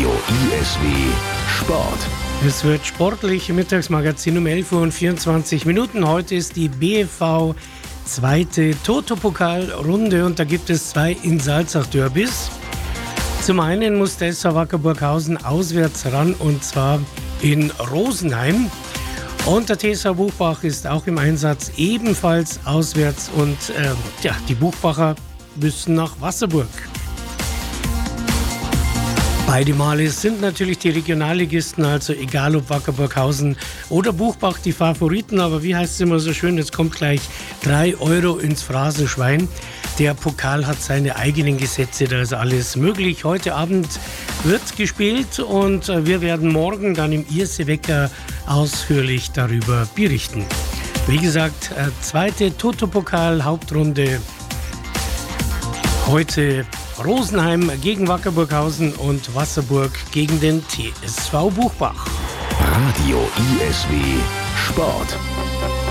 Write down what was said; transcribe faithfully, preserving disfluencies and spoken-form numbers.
Radio I S W Sport. Es wird sportlich im Mittagsmagazin um elf Uhr und vierundzwanzig Minuten. Heute ist die B F V zweite Toto-Pokal-Runde und da gibt es zwei in Salzach-Derbys. Zum einen muss der S V Wacker Burghausen auswärts ran und zwar in Rosenheim. Und der T S V Buchbach ist auch im Einsatz, ebenfalls auswärts. Und äh, ja, die Buchbacher müssen nach Wasserburg. Beide Male sind natürlich die Regionalligisten, also egal ob Wacker Burghausen oder Buchbach, die Favoriten. Aber wie heißt es immer so schön, jetzt kommt gleich drei Euro ins Phrasenschwein. Der Pokal hat seine eigenen Gesetze, da ist alles möglich. Heute Abend wird gespielt und wir werden morgen dann im Irse-Wecker ausführlich darüber berichten. Wie gesagt, zweite Toto-Pokal-Hauptrunde. Heute Rosenheim gegen Wacker Burghausen und Wasserburg gegen den T S V Buchbach. Radio I S W Sport.